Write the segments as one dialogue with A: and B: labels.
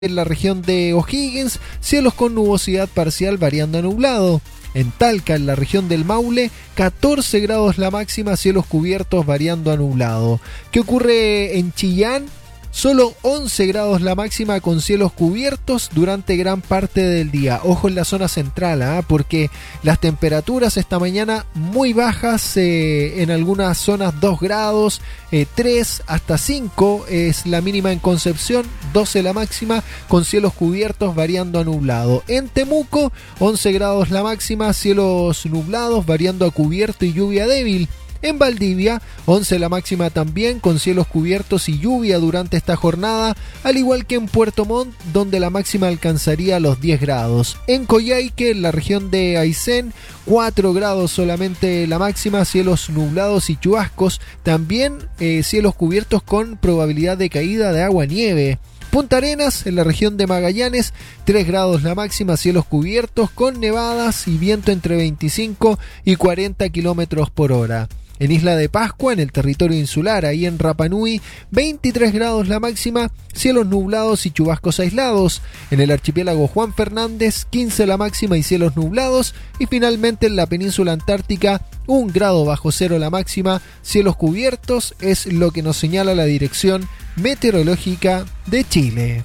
A: En la región de O'Higgins, cielos con nubosidad parcial variando a nublado. En Talca, en la región del Maule, 14 grados la máxima, cielos cubiertos variando a nublado. ¿Qué ocurre en Chillán? Solo 11 grados la máxima con cielos cubiertos durante gran parte del día. Ojo en la zona central, porque las temperaturas esta mañana muy bajas, en algunas zonas 2 grados, 3 hasta 5 es la mínima en Concepción, 12 la máxima con cielos cubiertos variando a nublado. En Temuco, 11 grados la máxima, cielos nublados variando a cubierto y lluvia débil. En Valdivia, 11 la máxima también, con cielos cubiertos y lluvia durante esta jornada, al igual que en Puerto Montt, donde la máxima alcanzaría los 10 grados. En Coyhaique, en la región de Aysén, 4 grados solamente la máxima, cielos nublados y chubascos, también cielos cubiertos con probabilidad de caída de agua-nieve. Punta Arenas, en la región de Magallanes, 3 grados la máxima, cielos cubiertos con nevadas y viento entre 25 y 40 kilómetros por hora. En Isla de Pascua, en el territorio insular, ahí en Rapa Nui, 23 grados la máxima, cielos nublados y chubascos aislados. En el archipiélago Juan Fernández, 15 la máxima y cielos nublados. Y finalmente en la península antártica, 1 grado bajo cero la máxima, cielos cubiertos, es lo que nos señala la Dirección Meteorológica de Chile.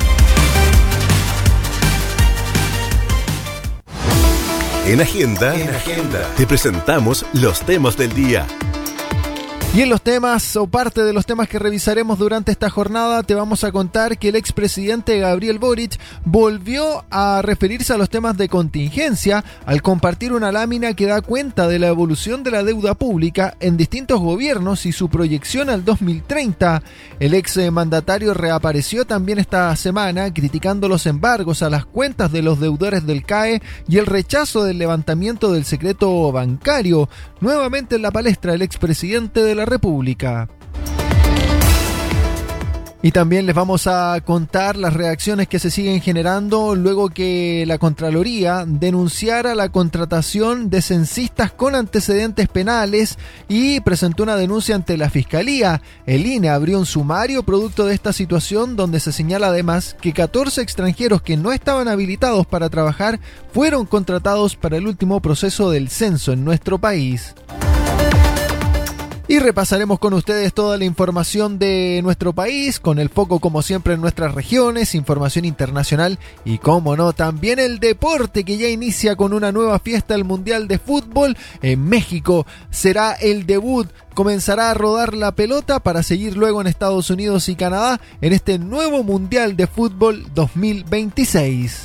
B: En Agenda, te presentamos los temas del día.
A: Y en los temas, o parte de los temas que revisaremos durante esta jornada, te vamos a contar que el expresidente Gabriel Boric volvió a referirse a los temas de contingencia al compartir una lámina que da cuenta de la evolución de la deuda pública en distintos gobiernos y su proyección al 2030. El exmandatario reapareció también esta semana criticando los embargos a las cuentas de los deudores del CAE y el rechazo del levantamiento del secreto bancario. Nuevamente en la palestra el expresidente de la República. Y también les vamos a contar las reacciones que se siguen generando luego que la Contraloría denunciara la contratación de censistas con antecedentes penales y presentó una denuncia ante la Fiscalía. El INE abrió un sumario producto de esta situación donde se señala además que 14 extranjeros que no estaban habilitados para trabajar fueron contratados para el último proceso del censo en nuestro país. Y repasaremos con ustedes toda la información de nuestro país, con el foco como siempre en nuestras regiones, información internacional y, como no, también el deporte que ya inicia con una nueva fiesta, el Mundial de Fútbol. En México será el debut, comenzará a rodar la pelota para seguir luego en Estados Unidos y Canadá en este nuevo Mundial de Fútbol 2026.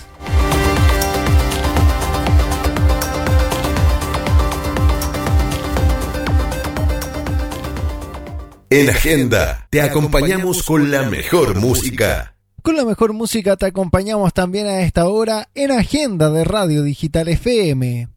B: En Agenda, te acompañamos con la mejor música.
A: Con la mejor música te acompañamos también a esta hora en Agenda de Radio Digital FM.